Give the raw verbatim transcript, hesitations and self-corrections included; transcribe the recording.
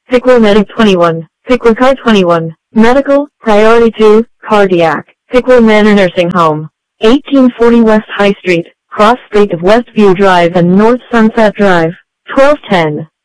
Piqua Medic twenty-one, Piqua Car twenty-one, Medical, Priority two, Cardiac, Piqua Manor Nursing Home, eighteen forty West High Street, cross street of Westview Drive and North Sunset Drive, twelve ten.